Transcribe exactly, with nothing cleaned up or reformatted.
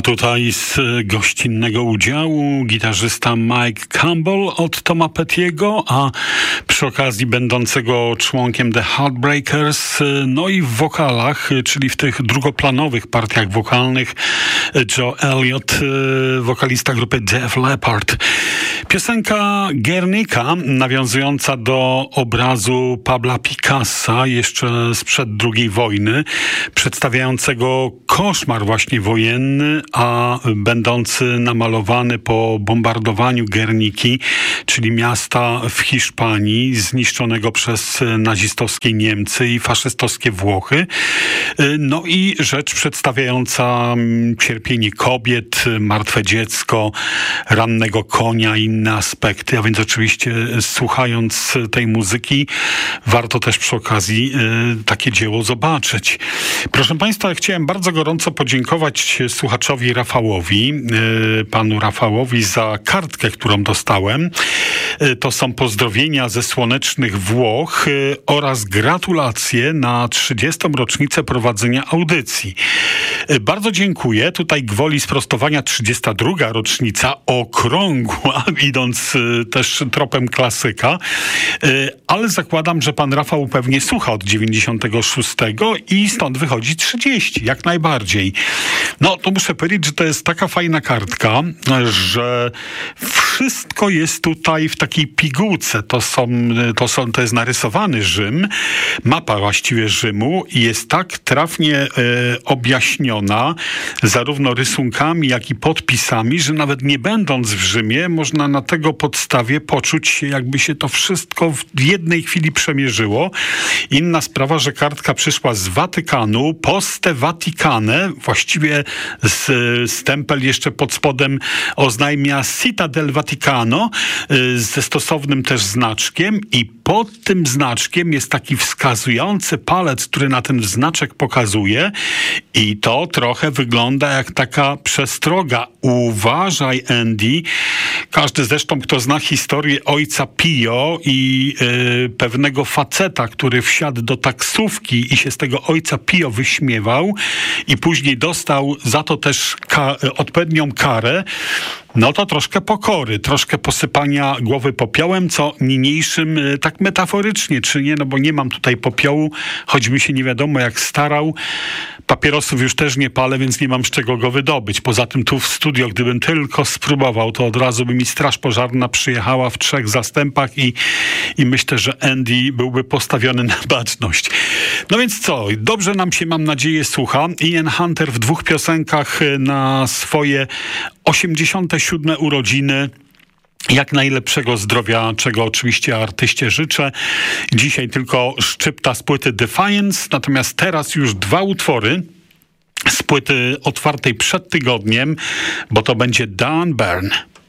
tutaj z gościnnego udziału gitarzysta Mike Campbell od Toma Pettiego, a przy okazji będącego członkiem The Heartbreakers, no i w wokalach, czyli w tych drugoplanowych partiach wokalnych, Joe Elliott, wokalista grupy Def Leppard. Piosenka Guernica, nawiązująca do obrazu Pabla Picassa jeszcze sprzed drugiej wojny, przedstawiającego koszmar właśnie wojenny, a będący namalowany po bombardowaniu Guerniki, czyli miasta w Hiszpanii, zniszczonego przez nazistowskie Niemcy i faszystowskie Włochy. No i rzecz przedstawiająca cierpienie kobiet, martwe dziecko, rannego konia i inne aspekty, a więc oczywiście słuchając tej muzyki warto też przy okazji y, takie dzieło zobaczyć. Proszę Państwa, chciałem bardzo gorąco podziękować słuchaczowi Rafałowi, y, panu Rafałowi za kartkę, którą dostałem. Y, to są pozdrowienia ze słonecznych Włoch y, oraz gratulacje na trzydziestą rocznicę prowadzenia audycji. Y, bardzo dziękuję. Tutaj gwoli sprostowania trzydziesta druga rocznica okrągła, idąc y, też tropem klasyka, y, ale zakładam, że pan Rafał pewnie słucha od dziewięćdziesiątego szóstego i stąd wychodzi trzydzieści, jak najbardziej. No, to muszę powiedzieć, że to jest taka fajna kartka, że wszystko jest tutaj w takiej pigułce. To są, to są, to jest narysowany Rzym, mapa właściwie Rzymu i jest tak trafnie e, objaśniona zarówno rysunkami, jak i podpisami, że nawet nie będąc w Rzymie, można na tego podstawie poczuć się, jakby się to wszystko w jednej chwili przemierzyło. Inna sprawa, że kartka przyszła z Watykanu, Poste Vaticane, właściwie z, stempel jeszcze pod spodem oznajmia Città del Vaticano, ze stosownym też znaczkiem i pod tym znaczkiem jest taki wskazujący palec, który na ten znaczek pokazuje i to trochę wygląda jak taka przestroga. Uważaj, Andy. Każdy zresztą, kto zna historię ojca Pio i yy, pewnego faceta, który wsiadł do taksówki i się z tego ojca Pio wyśmiewał i później dostał za to też ka- odpowiednią karę, no to troszkę pokory, troszkę posypania głowy popiołem, co niniejszym tak metaforycznie czynię, no bo nie mam tutaj popiołu, choćby się nie wiadomo jak starał. Papierosów już też nie palę, więc nie mam z czego go wydobyć. Poza tym tu w studio, gdybym tylko spróbował, to od razu by mi straż pożarna przyjechała w trzech zastępach i, i myślę, że Andy byłby postawiony na baczność. No więc co? Dobrze nam się, mam nadzieję, słucha. Ian Hunter w dwóch piosenkach na swoje osiemdziesiąte siódme urodziny. Jak najlepszego zdrowia, czego oczywiście artyście życzę. Dzisiaj tylko szczypta z płyty Defiance, natomiast teraz już dwa utwory z płyty otwartej przed tygodniem, bo to będzie Dan Byrne.